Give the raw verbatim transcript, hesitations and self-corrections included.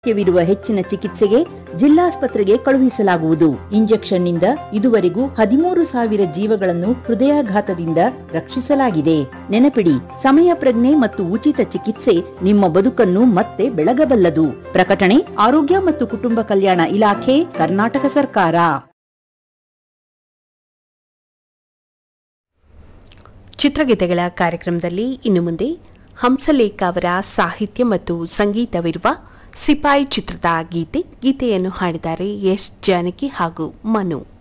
ಅಗತ್ಯವಿರುವ ಹೆಚ್ಚಿನ ಚಿಕಿತ್ಸೆಗೆ ಜಿಲ್ಲಾಸ್ಪತ್ರೆಗೆ ಕಳುಹಿಸಲಾಗುವುದು. ಇಂಜೆಕ್ಷನ್ನಿಂದ ಇದುವರೆಗೂ ಹದಿಮೂರು ಸಾವಿರ ಜೀವಗಳನ್ನು ಹೃದಯಾಘಾತದಿಂದ ರಕ್ಷಿಸಲಾಗಿದೆ. ನೆನಪಿಡಿ, ಸಮಯ ಪ್ರಜ್ಞೆ ಮತ್ತು ಉಚಿತ ಚಿಕಿತ್ಸೆ ನಿಮ್ಮ ಬದುಕನ್ನು ಮತ್ತೆ ಬೆಳಗಬಲ್ಲದು. ಪ್ರಕಟಣೆ ಆರೋಗ್ಯ ಮತ್ತು ಕುಟುಂಬ ಕಲ್ಯಾಣ ಇಲಾಖೆ, ಕರ್ನಾಟಕ ಸರ್ಕಾರ. ಚಿತ್ರಗೀತೆಗಳ ಕಾರ್ಯಕ್ರಮದಲ್ಲಿ ಇನ್ನು ಮುಂದೆ ಹಂಸಲೇಖ ಅವರ ಸಾಹಿತ್ಯ ಮತ್ತು ಸಂಗೀತವಿರುವ ಸಿಪಾಯಿ ಚಿತ್ರದ ಗೀತೆ ಗೀತೆಯನ್ನು ಹಾಡಿದ್ದಾರೆ ಎಸ್ ಜಾನಕಿ ಹಾಗೂ ಮನು.